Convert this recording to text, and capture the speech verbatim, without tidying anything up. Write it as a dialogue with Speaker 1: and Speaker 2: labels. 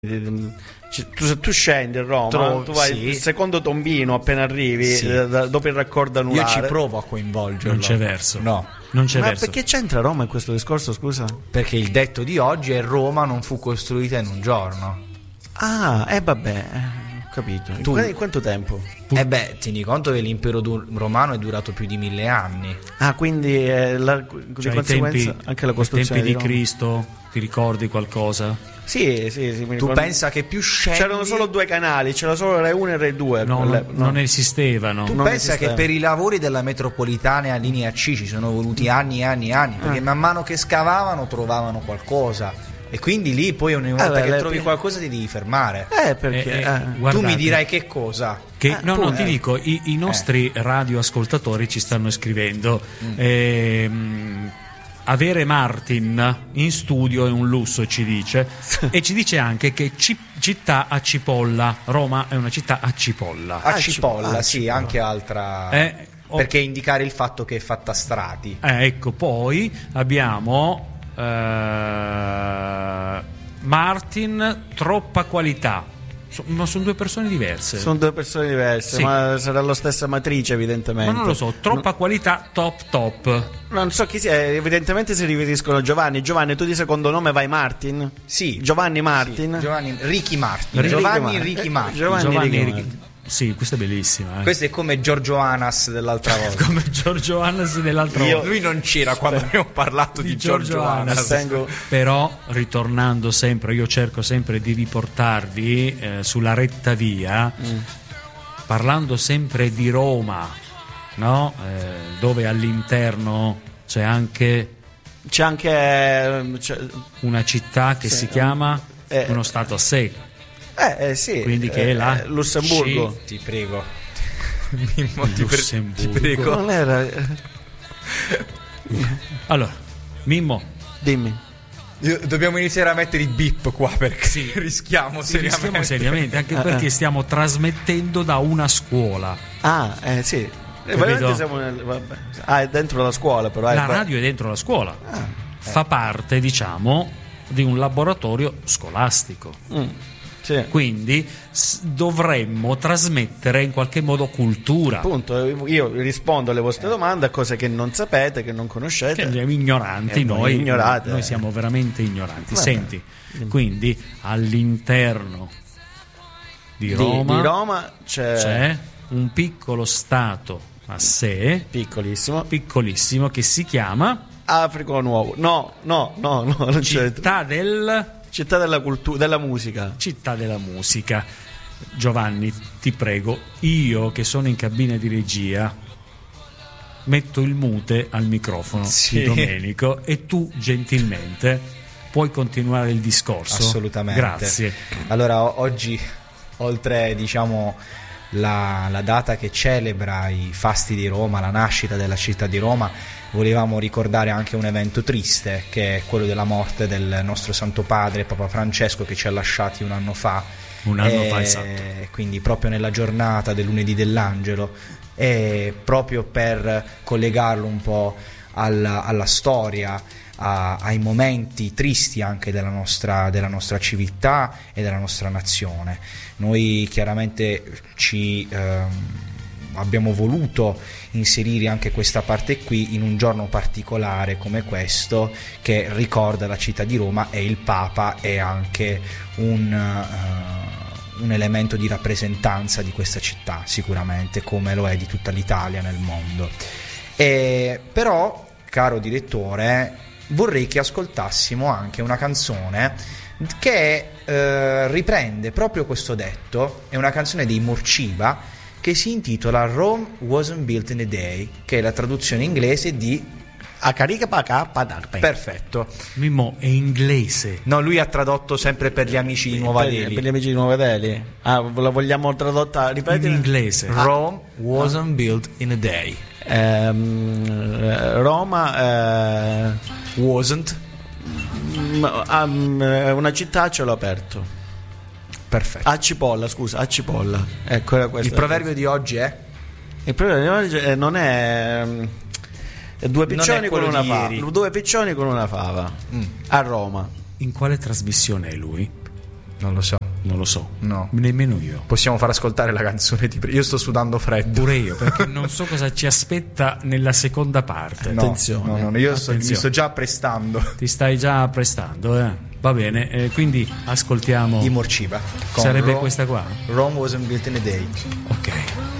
Speaker 1: Tu, tu scendi a Roma, Trovo, tu vai sì. il secondo tombino appena arrivi, sì. eh, dopo il raccordo anulare.
Speaker 2: Io ci provo a coinvolgerlo.
Speaker 3: Non c'è verso.
Speaker 2: No.
Speaker 3: Non c'è
Speaker 1: Ma
Speaker 3: verso.
Speaker 1: perché c'entra Roma in questo discorso, scusa?
Speaker 2: Perché il detto di oggi è: Roma non fu costruita in un giorno.
Speaker 1: Ah, e eh, vabbè, ho capito. Tu, in quanto tempo?
Speaker 2: Eh beh, tieni conto che l'impero du- romano è durato più di mille anni.
Speaker 1: Ah, quindi eh, la,
Speaker 3: cioè,
Speaker 1: di conseguenza
Speaker 3: tempi,
Speaker 1: anche la costruzione
Speaker 3: tempi di,
Speaker 1: di
Speaker 3: Cristo, ti ricordi qualcosa?
Speaker 1: Sì, sì, sì. Mi
Speaker 2: tu
Speaker 1: ricordo.
Speaker 2: Pensa che più scendi
Speaker 1: c'erano solo due canali, c'era solo Rai uno e Rai due.
Speaker 3: No,
Speaker 1: quelle,
Speaker 3: non,
Speaker 1: no.
Speaker 3: non esistevano.
Speaker 2: Tu
Speaker 1: non
Speaker 2: pensa
Speaker 1: esisteva.
Speaker 2: Che per i lavori della metropolitana a linea C ci sono voluti anni e anni e anni, perché ah. man mano che scavavano trovavano qualcosa. E quindi lì poi ogni volta eh, che beh, trovi le... qualcosa ti devi fermare.
Speaker 1: Eh, perché?
Speaker 3: Eh, eh,
Speaker 2: tu mi dirai che cosa?
Speaker 3: Che,
Speaker 1: eh,
Speaker 3: no,
Speaker 1: pure.
Speaker 3: no, ti dico, i, i nostri eh. radioascoltatori ci stanno scrivendo. Mm. Ehm, avere Martin in studio è un lusso, ci dice. E ci dice anche che ci, città a cipolla. Roma è una città a cipolla.
Speaker 2: A cipolla,
Speaker 1: ah,
Speaker 2: sì,
Speaker 1: cipolla.
Speaker 2: Anche altra.
Speaker 3: Eh, oh.
Speaker 2: Perché indicare il fatto che è fatta a strati.
Speaker 3: Eh, ecco, poi abbiamo. Uh, Martin, troppa qualità. So, ma sono due persone diverse.
Speaker 1: Sono due persone diverse, sì. Ma sarà la stessa matrice, evidentemente.
Speaker 3: Ma non lo so, troppa
Speaker 1: no.
Speaker 3: qualità, top top.
Speaker 1: Non so chi sia, evidentemente si riferiscono a Giovanni. Giovanni, tu di secondo nome vai Martin?
Speaker 2: Sì.
Speaker 1: Giovanni Martin?
Speaker 2: Sì. Giovanni Ricky Martin.
Speaker 3: Ricky
Speaker 2: Giovanni
Speaker 3: Mar-
Speaker 2: Ricky Martin.
Speaker 1: Giovanni,
Speaker 3: Giovanni
Speaker 1: Ricky
Speaker 3: Ricky
Speaker 1: Martin.
Speaker 3: Sì, questa è bellissima. Eh.
Speaker 2: Questo è come Giorgio Anas dell'altra volta.
Speaker 3: Come Giorgio Anas dell'altra
Speaker 1: Io,
Speaker 3: volta.
Speaker 2: Lui non c'era quando abbiamo parlato di, di Giorgio, Giorgio Anas.
Speaker 3: Anas.
Speaker 1: Tengo...
Speaker 3: Però, ritornando sempre, io cerco sempre di riportarvi eh, sulla retta via, mm. parlando sempre di Roma, no? Eh, dove all'interno c'è anche
Speaker 1: c'è anche c'è...
Speaker 3: una città che sì, si chiama
Speaker 1: eh,
Speaker 3: uno stato a sé.
Speaker 1: Eh, eh sì,
Speaker 3: quindi che
Speaker 1: eh,
Speaker 3: è là?
Speaker 1: Lussemburgo.
Speaker 2: Sì, ti prego. Mimmo, ti, pre- ti
Speaker 3: Lussemburgo.
Speaker 2: prego.
Speaker 1: Non era.
Speaker 3: Allora, Mimmo,
Speaker 1: dimmi.
Speaker 2: Io, dobbiamo iniziare a mettere i beep qua perché
Speaker 3: sì.
Speaker 2: rischiamo
Speaker 3: sì,
Speaker 2: seriamente.
Speaker 3: rischiamo seriamente, anche perché stiamo trasmettendo da una scuola.
Speaker 1: Ah, eh sì. Veramente siamo nel, vabbè. Ah, è dentro la scuola, però.
Speaker 3: La
Speaker 1: è...
Speaker 3: radio è dentro la scuola.
Speaker 1: Ah,
Speaker 3: Fa
Speaker 1: eh.
Speaker 3: parte, diciamo, di un laboratorio scolastico.
Speaker 1: Mm. Sì.
Speaker 3: Quindi s- dovremmo trasmettere in qualche modo cultura.
Speaker 1: Appunto, io rispondo alle vostre domande a cose che non sapete, che non conoscete.
Speaker 3: Che siamo ignoranti,
Speaker 1: eh,
Speaker 3: noi,
Speaker 1: ignorate.
Speaker 3: noi siamo veramente ignoranti.
Speaker 1: Vabbè.
Speaker 3: Senti, quindi all'interno di Roma,
Speaker 1: di, di Roma c'è...
Speaker 3: c'è un piccolo stato a sé,
Speaker 1: piccolissimo,
Speaker 3: piccolissimo, che si chiama
Speaker 1: Africa Nuovo. No, no, no, no, non c'è.
Speaker 3: Città del
Speaker 1: Città della cultura, della musica.
Speaker 3: Città della musica. Giovanni, ti prego, io che sono in cabina di regia metto il mute al microfono
Speaker 2: sì.
Speaker 3: di Domenico e tu gentilmente puoi continuare il discorso.
Speaker 2: Assolutamente.
Speaker 3: Grazie.
Speaker 2: Allora, o- oggi, oltre, diciamo, la, la data che celebra i fasti di Roma, la nascita della città di Roma, volevamo ricordare anche un evento triste, che è quello della morte del nostro Santo Padre Papa Francesco, che ci ha lasciati un anno fa.
Speaker 3: Un anno
Speaker 2: e
Speaker 3: fa, esatto.
Speaker 2: Quindi proprio nella giornata del lunedì dell'Angelo, e proprio per collegarlo un po' alla, alla storia, a, ai momenti tristi anche della nostra, della nostra civiltà e della nostra nazione. Noi chiaramente ci ehm, abbiamo voluto inserire anche questa parte qui in un giorno particolare come questo, che ricorda la città di Roma, e il Papa è anche un, uh, un elemento di rappresentanza di questa città, sicuramente, come lo è di tutta l'Italia nel mondo. E, però, caro direttore, vorrei che ascoltassimo anche una canzone che eh, riprende proprio questo detto. È una canzone dei Morciva che si intitola Rome Wasn't Built in a Day, che è la traduzione inglese di
Speaker 1: A carica paca padarpe.
Speaker 2: Perfetto.
Speaker 3: Mimmo è inglese.
Speaker 2: No, lui ha tradotto sempre per gli amici di Nuova
Speaker 1: per,
Speaker 2: Delhi.
Speaker 1: per gli amici di Nuova Delhi. Ah, la vogliamo tradotta, ripeti?
Speaker 3: In inglese.
Speaker 2: Rome wasn't built in a day.
Speaker 1: Ehm, Roma eh,
Speaker 2: Wasn't.
Speaker 1: um, una città a cielo aperto.
Speaker 2: Perfetto.
Speaker 1: A cipolla, scusa, a cipolla. Ecco, era questo.
Speaker 2: Il proverbio di oggi è?
Speaker 1: Il proverbio di oggi è, non è, è due piccioni con una fava. Due piccioni con una fava. Mm. A Roma.
Speaker 3: In quale trasmissione è lui?
Speaker 2: Non lo so.
Speaker 3: Non lo so.
Speaker 2: No.
Speaker 3: Nemmeno io.
Speaker 2: Possiamo far ascoltare la canzone di prima. Io sto sudando freddo.
Speaker 3: Pure io, perché non so cosa ci aspetta nella seconda parte.
Speaker 2: No,
Speaker 1: attenzione.
Speaker 2: No, no, io sto,
Speaker 3: Attenzione.
Speaker 2: mi sto già prestando.
Speaker 3: Ti stai già prestando, eh? Va bene, eh, quindi ascoltiamo.
Speaker 2: I Morciba.
Speaker 3: Sarebbe
Speaker 2: Rome,
Speaker 3: questa qua?
Speaker 2: Rome wasn't built in a day.
Speaker 3: Ok.